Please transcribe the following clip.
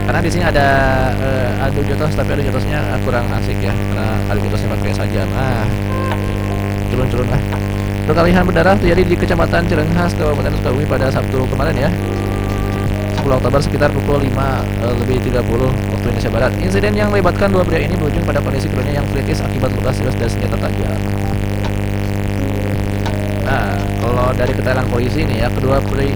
Karena di sini ada adu jotos, tapi adu jotosnya kurang asik ya, karena adu jotosnya pakai sajam. Turun lah. Perkelahian berdarah terjadi di Kecamatan Cirenghas, Kabupaten Sukabumi pada Sabtu kemarin ya, 10 Oktober sekitar pukul 5:30 waktu Indonesia Barat. Insiden yang melibatkan dua pria ini berujung pada kondisi keduanya yang kritis akibat luka serius dari senjata tajam. Nah, kalau dari keterangan polisi nih ya,